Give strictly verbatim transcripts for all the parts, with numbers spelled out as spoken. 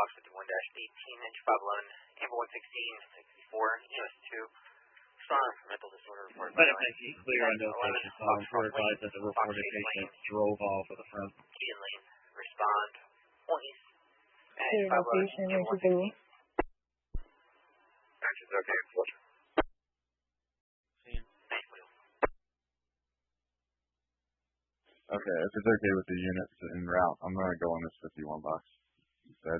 Fox fifty-one dash eighteen, engine five eleven, Amber one sixteen, sixty-four, E M S two. Respond for mental disorder report. Medic nineteen, clear on notation. Um, we're advised that the reported patient drove off with a friend. Gideon Lane. Respond. Please. Clear location, Yankee Zulu. Action's okay. Flush. Okay, if it's okay with the units en route, I'm going to go on this fifty-one box instead.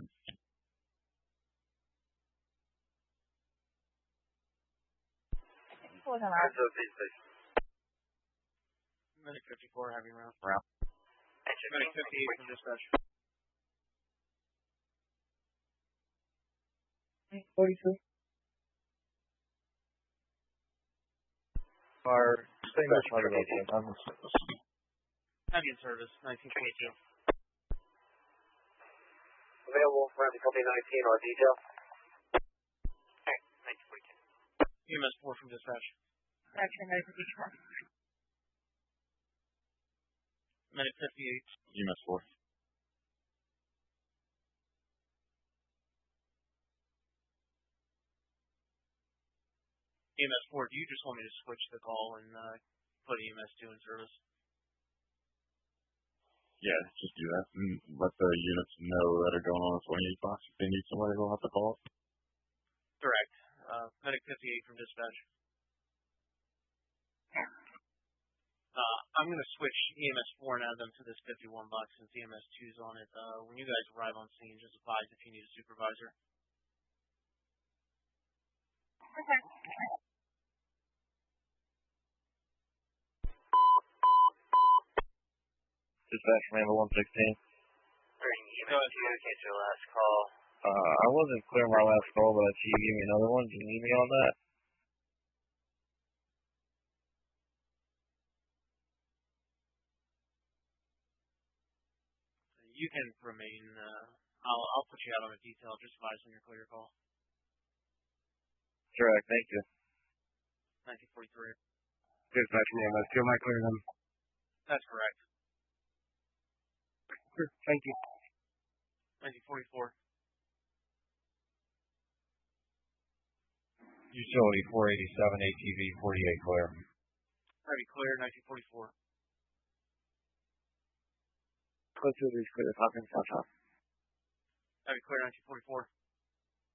What's on that? Medic fifty-four, heavy round. Route. Medic fifty-eight from dispatch. forty-two. Fire, stay much harder about that. I'm in service. Heavy in service, nineteen forty-two. Available for company nineteen or detail. Okay, nineteen forty-two. E M S four from dispatch. Action, Medic fifty-four. Medic fifty-eight. E M S four. E M S four, do you just want me to switch the call and uh, put E M S two in service? Yeah, just do that and let the units know that are going on the twenty-eight box. If they need somebody, they'll have to call it. Direct. Uh, Medic fifty-eight from dispatch. Uh, I'm going to switch E M S four and add them to this fifty-one box since E M S two is on it. Uh, when you guys arrive on scene, just advise if you need a supervisor. Okay. Dispatch from Amber one sixteen. Bring E M S two, cancel your last call. Uh, I wasn't clear my last call, but I see you gave me another one. Do you need me on that? You can remain. Uh, I'll I'll put you out on a detail. Just advise when you're clear your call. Correct. Thank you. nineteen forty-three. Dispatch from Amber two. Am I clear them? That's correct. Thank you. nineteen forty-four. Utility four eighty-seven, A T V forty-eight clear. Already clear. nineteen forty-four. Close to these clear. Hawkins, South Top. Already clear. nineteen forty-four.